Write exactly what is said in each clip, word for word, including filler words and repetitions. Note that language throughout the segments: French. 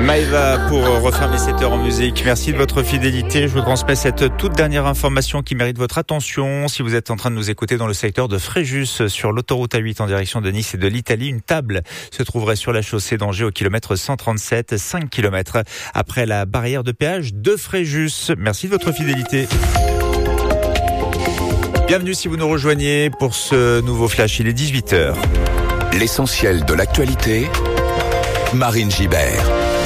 Maëva pour refermer cette heure en musique. Merci de votre fidélité. Je vous transmets cette toute dernière information qui mérite votre attention. Si vous êtes en train de nous écouter dans le secteur de Fréjus, sur l'autoroute A huit en direction de Nice et de l'Italie, une table se trouverait sur la chaussée d'Angers au kilomètre cent trente-sept, cinq kilomètres après la barrière de péage de Fréjus. Merci de votre fidélité. Bienvenue si vous nous rejoignez pour ce nouveau flash. Il est dix-huit heures. L'essentiel de l'actualité, Marine Gibert.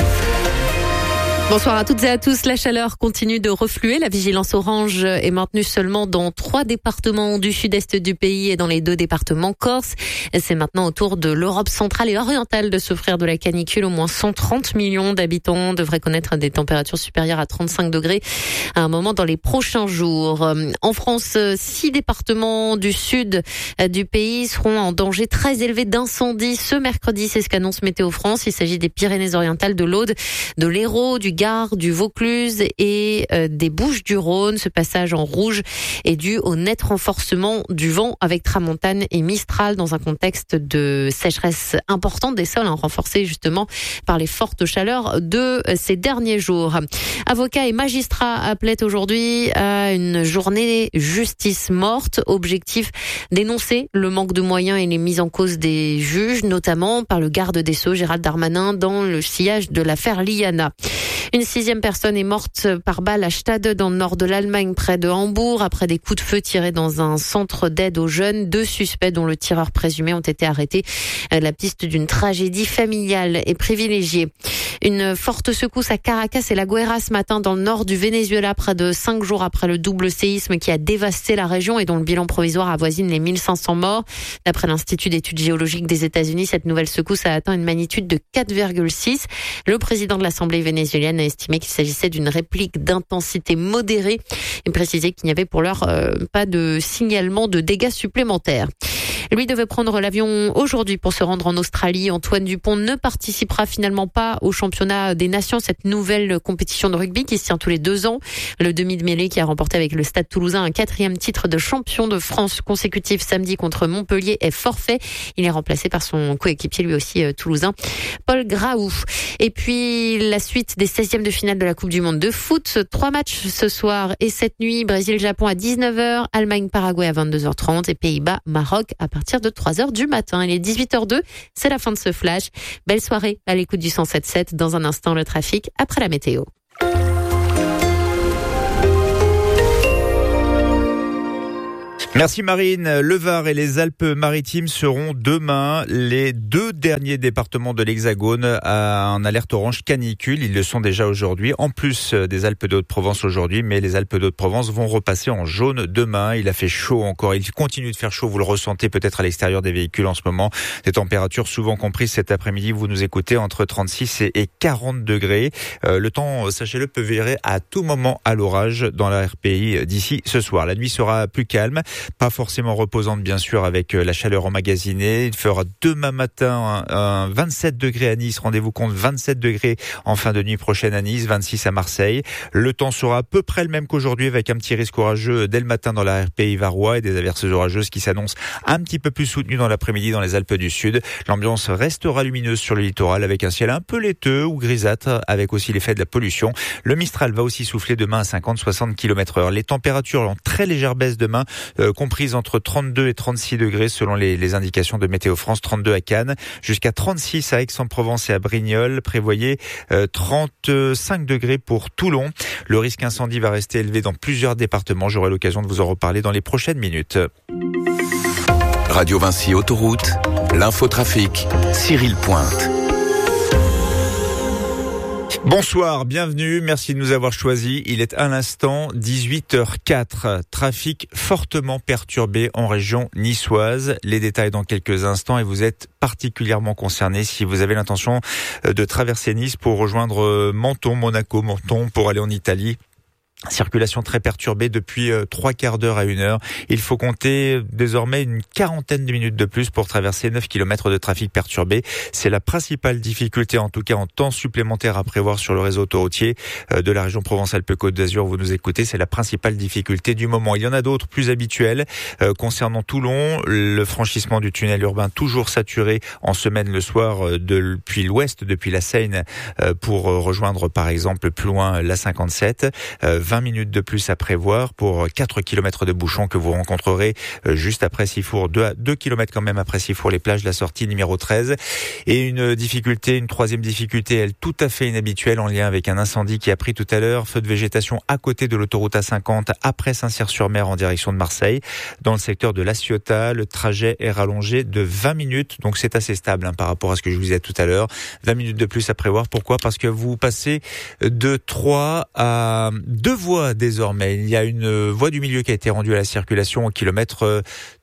Bonsoir à toutes et à tous. La chaleur continue de refluer. La vigilance orange est maintenue seulement dans trois départements du sud-est du pays et dans les deux départements corse. C'est maintenant au tour de l'Europe centrale et orientale de souffrir de la canicule. Au moins cent trente millions d'habitants devraient connaître des températures supérieures à trente-cinq degrés à un moment dans les prochains jours. En France, six départements du sud du pays seront en danger très élevé d'incendie ce mercredi. C'est ce qu'annonce Météo France. Il s'agit des Pyrénées-Orientales, de l'Aude, de l'Hérault, du Gard, du Vaucluse et euh, des Bouches-du-Rhône. Ce passage en rouge est dû au net renforcement du vent avec tramontane et mistral dans un contexte de sécheresse importante des sols, hein, renforcée justement par les fortes chaleurs de ces derniers jours. Avocats et magistrats appelaient aujourd'hui à une journée justice morte. Objectif, dénoncer le manque de moyens et les mises en cause des juges, notamment par le garde des Sceaux, Gérald Darmanin, dans le sillage de l'affaire Liana. Une sixième personne est morte par balle à Stade, dans le nord de l'Allemagne, près de Hambourg, après des coups de feu tirés dans un centre d'aide aux jeunes. Deux suspects, dont le tireur présumé, ont été arrêtés. La piste d'une tragédie familiale est privilégiée. Une forte secousse à Caracas et La Guaira ce matin, dans le nord du Venezuela, près de cinq jours après le double séisme qui a dévasté la région et dont le bilan provisoire avoisine les mille cinq cents morts. D'après l'Institut d'études géologiques des États-Unis, cette nouvelle secousse a atteint une magnitude de quatre virgule six. Le président de l'Assemblée vénézuélienne a estimé qu'il s'agissait d'une réplique d'intensité modérée et précisé qu'il n'y avait pour l'heure euh, pas de signalement de dégâts supplémentaires. Lui devait prendre l'avion aujourd'hui pour se rendre en Australie. Antoine Dupont ne participera finalement pas au championnat des nations, cette nouvelle compétition de rugby qui se tient tous les deux ans. Le demi de mêlée qui a remporté avec le Stade Toulousain un quatrième titre de champion de France consécutif samedi contre Montpellier est forfait. Il est remplacé par son coéquipier lui aussi euh, toulousain, Paul Graou. Et puis la suite des seizièmes de finale de la Coupe du Monde de foot. Trois matchs ce soir et cette nuit. Brésil-Japon à dix-neuf heures, Allemagne-Paraguay à vingt-deux heures trente et Pays-Bas-Maroc à à partir de trois heures du matin. Il est dix-huit heures deux, c'est la fin de ce flash. Belle soirée à l'écoute du cent sept sept. Dans un instant, le trafic après la météo. Merci Marine. Le Var et les Alpes-Maritimes seront demain les deux derniers départements de l'Hexagone à un alerte orange canicule. Ils le sont déjà aujourd'hui, en plus des Alpes de Haute-Provence aujourd'hui, mais les Alpes de Haute-Provence vont repasser en jaune demain. Il a fait chaud encore, il continue de faire chaud, vous le ressentez peut-être à l'extérieur des véhicules en ce moment. Des températures souvent comprises cet après-midi, vous nous écoutez, entre trente-six et quarante degrés. Euh, le temps, sachez-le, peut virer à tout moment à l'orage dans la R P I d'ici ce soir. La nuit sera plus calme. Pas forcément reposante bien sûr avec la chaleur emmagasinée. Il fera demain matin un, un vingt-sept degrés à Nice. Rendez-vous compte, vingt-sept degrés en fin de nuit prochaine à Nice, vingt-six à Marseille. Le temps sera à peu près le même qu'aujourd'hui avec un petit risque orageux dès le matin dans la R P I varois et des averses orageuses qui s'annoncent un petit peu plus soutenues dans l'après-midi dans les Alpes du Sud. L'ambiance restera lumineuse sur le littoral avec un ciel un peu laiteux ou grisâtre avec aussi l'effet de la pollution. Le Mistral va aussi souffler demain à cinquante à soixante kilomètres heure. Les températures en très légère baisse demain, euh, comprise entre trente-deux et trente-six degrés selon les, les indications de Météo France. Trente-deux à Cannes, jusqu'à trente-six à Aix-en-Provence et à Brignoles. Prévoyez euh, trente-cinq degrés pour Toulon. Le risque incendie va rester élevé dans plusieurs départements. J'aurai l'occasion de vous en reparler dans les prochaines minutes. Radio Vinci Autoroute, l'infotrafic, Cyril Pointe. Bonsoir, bienvenue, merci de nous avoir choisis. Il est à l'instant dix-huit heures quatre. Trafic fortement perturbé en région niçoise. Les détails dans quelques instants et vous êtes particulièrement concerné si vous avez l'intention de traverser Nice pour rejoindre Menton, Monaco, Menton pour aller en Italie. Circulation très perturbée depuis euh, trois quarts d'heure à une heure. Il faut compter désormais une quarantaine de minutes de plus pour traverser neuf kilomètres de trafic perturbé. C'est la principale difficulté, en tout cas en temps supplémentaire à prévoir sur le réseau autoroutier euh, de la région Provence-Alpes-Côte d'Azur. Vous nous écoutez, c'est la principale difficulté du moment. Il y en a d'autres plus habituelles euh, concernant Toulon. Le franchissement du tunnel urbain toujours saturé en semaine le soir euh, depuis l'ouest, depuis la Seine, euh, pour euh, rejoindre par exemple plus loin la cinquante-sept. Euh, vingt minutes de plus à prévoir pour quatre kilomètres de bouchons que vous rencontrerez juste après Sifour, deux kilomètres quand même après Sifour, les plages, la sortie numéro treize. Et une difficulté, une troisième difficulté, elle tout à fait inhabituelle en lien avec un incendie qui a pris tout à l'heure, feu de végétation à côté de l'autoroute A cinquante après Saint-Cyr-sur-Mer en direction de Marseille. Dans le secteur de La Ciotat, le trajet est rallongé de vingt minutes, donc c'est assez stable hein, par rapport à ce que je vous disais tout à l'heure. vingt minutes de plus à prévoir, pourquoi ? Parce que vous passez de trois à deux voies désormais. Il y a une voie du milieu qui a été rendue à la circulation au kilomètre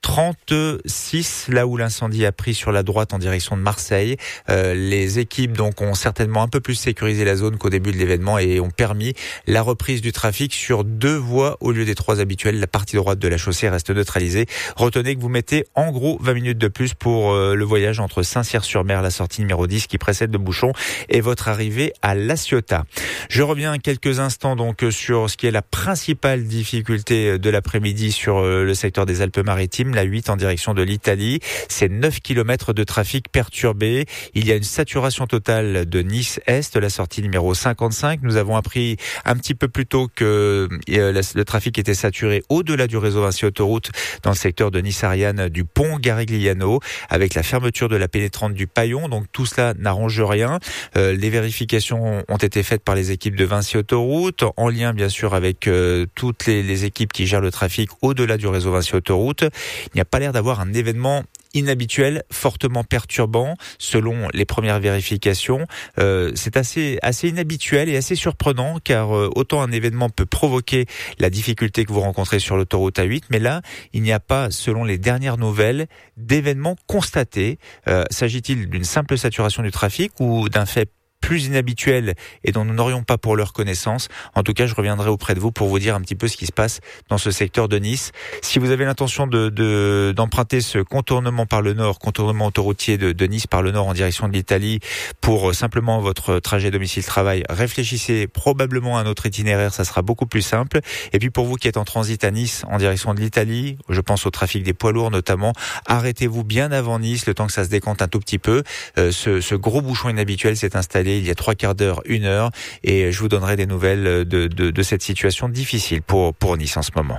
trente-six, là où l'incendie a pris sur la droite en direction de Marseille. Euh, les équipes donc ont certainement un peu plus sécurisé la zone qu'au début de l'événement et ont permis la reprise du trafic sur deux voies au lieu des trois habituelles. La partie droite de la chaussée reste neutralisée. Retenez que vous mettez en gros vingt minutes de plus pour euh, le voyage entre Saint-Cyr-sur-Mer, la sortie numéro dix qui précède le bouchon, et votre arrivée à La Ciotat. Je reviens quelques instants donc sur ce qui est la principale difficulté de l'après-midi sur le secteur des Alpes-Maritimes, la huit en direction de l'Italie. C'est neuf kilomètres de trafic perturbé. Il y a une saturation totale de Nice-Est, la sortie numéro cinquante-cinq. Nous avons appris un petit peu plus tôt que le trafic était saturé au-delà du réseau Vinci Autoroute dans le secteur de Nice-Ariane du pont Garigliano avec la fermeture de la pénétrante du Paillon. Donc tout cela n'arrange rien. Euh, les vérifications ont été faites par les équipes de Vinci Autoroute en lien bien sûr avec euh, toutes les, les équipes qui gèrent le trafic au-delà du réseau Vinci Autoroute. Il n'y a pas l'air d'avoir un événement inhabituel, fortement perturbant, selon les premières vérifications. Euh, c'est assez assez inhabituel et assez surprenant, car euh, autant un événement peut provoquer la difficulté que vous rencontrez sur l'autoroute A huit, mais là, il n'y a pas, selon les dernières nouvelles, d'événements constatés. Euh, s'agit-il d'une simple saturation du trafic ou d'un fait plus inhabituel et dont nous n'aurions pas pour leur connaissance? En tout cas, je reviendrai auprès de vous pour vous dire un petit peu ce qui se passe dans ce secteur de Nice. Si vous avez l'intention de, de d'emprunter ce contournement par le nord, contournement autoroutier de, de Nice par le nord en direction de l'Italie pour simplement votre trajet domicile-travail, réfléchissez probablement à un autre itinéraire, ça sera beaucoup plus simple. Et puis pour vous qui êtes en transit à Nice en direction de l'Italie, je pense au trafic des poids lourds notamment, arrêtez-vous bien avant Nice, le temps que ça se décante un tout petit peu. Euh, ce, ce gros bouchon inhabituel s'est installé il y a trois quarts d'heure, une heure, et je vous donnerai des nouvelles de, de, de cette situation difficile pour, pour Nice en ce moment.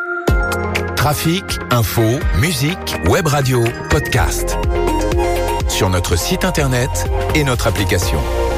Trafic, info, musique, web radio, podcast. Sur notre site internet et notre application.